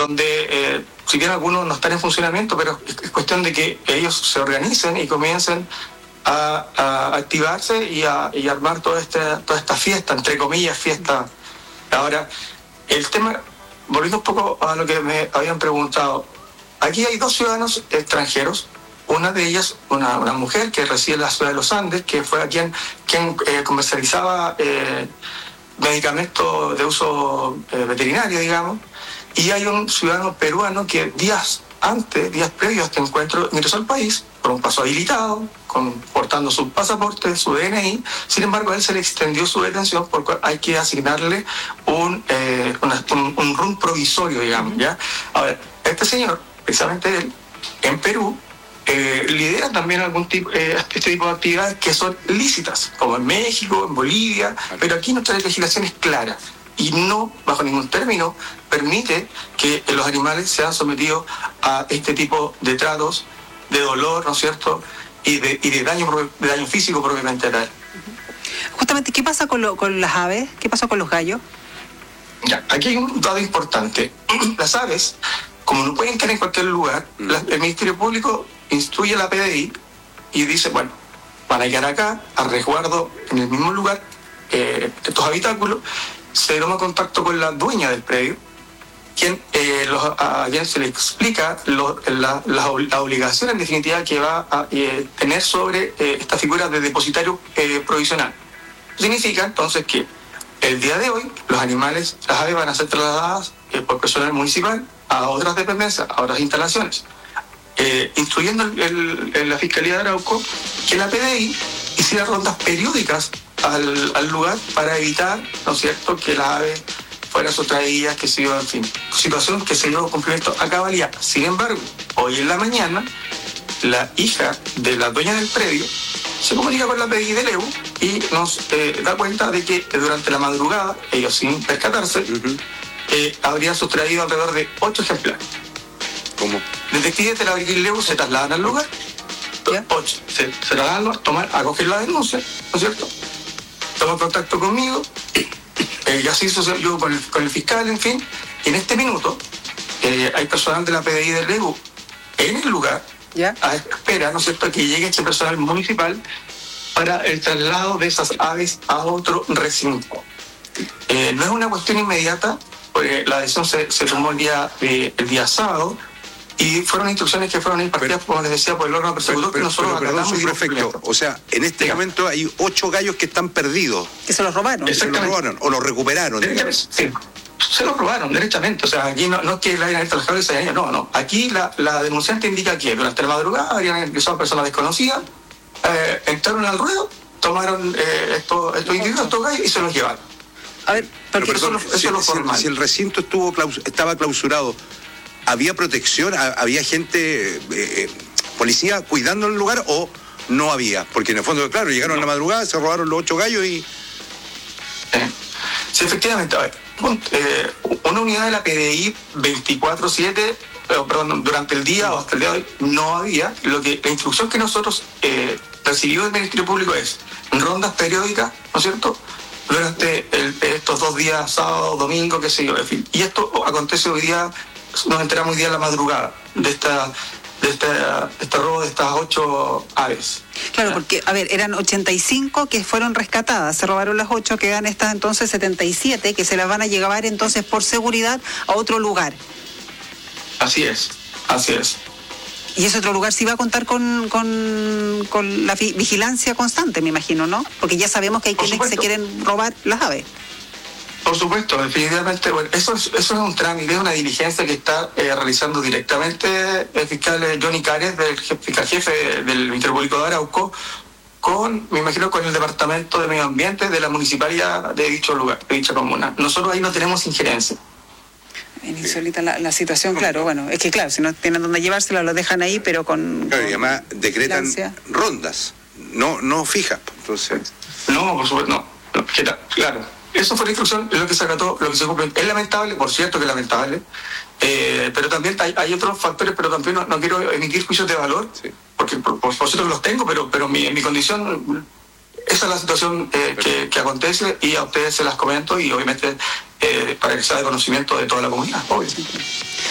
donde si bien algunos no están en funcionamiento, pero es cuestión de que ellos se organicen y comiencen a activarse y a armar toda esta fiesta, entre comillas, fiesta. Ahora, el tema, volviendo un poco a lo que me habían preguntado, aquí hay 2 ciudadanos extranjeros. Una de ellas, una mujer que reside en la ciudad de Los Andes, que fue a quien comercializaba medicamentos de uso veterinario, digamos, y hay un ciudadano peruano que días previos a este encuentro, ingresó al país por un paso habilitado, portando su pasaporte, su DNI. Sin embargo, a él se le extendió su detención porque hay que asignarle un RUN provisorio, digamos, ¿ya? Ahora, este señor, precisamente él, en Perú, lidera también este tipo de actividades que son lícitas, como en México, en Bolivia, pero aquí nuestra legislación es clara y no, bajo ningún término, permite que los animales sean sometidos a este tipo de tratos, de dolor, ¿no es cierto?, y de daño físico propiamente tal. Justamente, ¿qué pasa con las aves? ¿Qué pasa con los gallos? Ya, aquí hay un dato importante. Las aves, como no pueden caer en cualquier lugar, el Ministerio Público instruye a la PDI y dice, bueno, van a quedar acá, a resguardo, en el mismo lugar, estos habitáculos. Se toma contacto con la dueña del predio, a quien se le explica las obligaciones en definitiva que va a tener sobre esta figura de depositario provisional. Significa entonces que el día de hoy los animales, las aves van a ser trasladadas por personal municipal a otras dependencias, a otras instalaciones, instruyendo en la Fiscalía de Arauco que la PDI hiciera rondas periódicas al lugar para evitar, ¿no es cierto?, que las aves fueran sustraídas, que se dio, en fin, situación que se dio cumplimiento a cabalidad. Sin embargo, hoy en la mañana, la hija de la dueña del predio se comunica con la PDI de Leu y nos da cuenta de que durante la madrugada, ellos sin percatarse, habrían sustraído alrededor de 8 ejemplares. ¿Cómo? Detectives de la Brigil Leu se trasladan al lugar, 8, se trasladan a coger la denuncia, ¿no es cierto? Toman contacto conmigo, ya se hizo yo con el fiscal, en fin, y en este minuto hay personal de la PDI de Leu en el lugar, a espera, ¿no es cierto?, que llegue este personal municipal para el traslado de esas aves a otro recinto. No es una cuestión inmediata, porque la decisión se tomó el día sábado, y fueron instrucciones que fueron impartidas, como les decía, por el órgano persecutor, que nosotros acatamos. Perfecto. O sea, en este momento hay 8 gallos que están perdidos. Que se los robaron. Se los robaron, o los recuperaron. Sí, se los robaron, derechamente. O sea, aquí no es que la hayan trabajado ese año, no. Aquí la denunciante indica que durante la madrugada habrían ingresado personas desconocidas, entraron al ruedo, tomaron estos individuos, estos gallos, y se los llevaron. A ver, pero perdón, si el recinto estaba clausurado, ¿había protección? ¿Había gente, policía cuidando el lugar o no había? Porque en el fondo, claro, llegaron a la madrugada, se robaron los 8 gallos y... Sí, efectivamente. A ver, una unidad de la PDI 24/7, durante el día o hasta el día de hoy, no había. La instrucción que nosotros recibimos del Ministerio Público es rondas periódicas, ¿no es cierto?, durante estos 2 días, sábado, domingo, qué sé yo, en fin. Y esto acontece hoy día. Nos enteramos hoy día en la madrugada de este robo de estas 8 aves. Claro, porque, a ver, eran 85 que fueron rescatadas, se robaron las 8, quedan estas entonces 77 que se las van a llevar entonces por seguridad a otro lugar. Así es. Y ese otro lugar sí va a contar con la vigilancia constante, me imagino, ¿no? Porque ya sabemos que hay quienes se quieren robar las aves. Por supuesto, definitivamente, bueno, eso es un trámite, es una diligencia que está realizando directamente el fiscal Johnny Cares, del fiscal jefe del Ministerio Público de Arauco, me imagino, con el Departamento de Medio Ambiente de la Municipalidad de dicho lugar, de dicha comuna. Nosotros ahí no tenemos injerencia. Es insólita la situación, claro, bueno, es que claro, si no tienen dónde llevársela, lo dejan ahí, pero con... Claro, y además decretan rondas, no fijas, entonces... No, por supuesto, no, claro. Eso fue la instrucción, es lo que se acató, lo que se cumple. Es lamentable, por cierto que es lamentable, pero también hay otros factores, pero también no quiero emitir juicios de valor, porque por cierto que los tengo, pero mi condición, esa es la situación que acontece, y a ustedes se las comento, y obviamente para que sea de conocimiento de toda la comunidad, obvio.